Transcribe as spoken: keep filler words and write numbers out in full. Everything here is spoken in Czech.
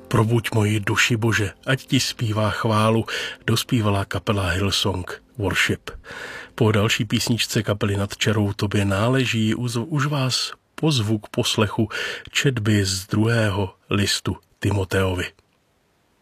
Probuď moji duši, Bože, ať ti zpívá chválu, dospívala kapela Hillsong Worship. Po další písničce kapely Nad čarou tobě náleží, už vás pozvu k poslechu četby z druhého listu Timoteovi.